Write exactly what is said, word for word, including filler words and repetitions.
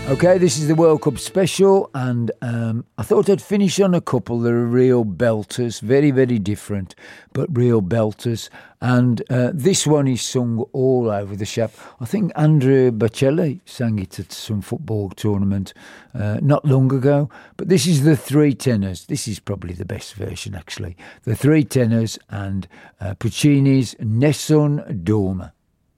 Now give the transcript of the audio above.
Okay, this is the World Cup special, and um, I thought I'd finish on a couple that are real belters, very, very different, but real belters. And uh, this one is sung all over the shop. I think Andrea Bocelli sang it at some football tournament uh, not long ago. But this is the Three Tenors. This is probably the best version, actually. The Three Tenors and uh, Puccini's Nessun Dorma.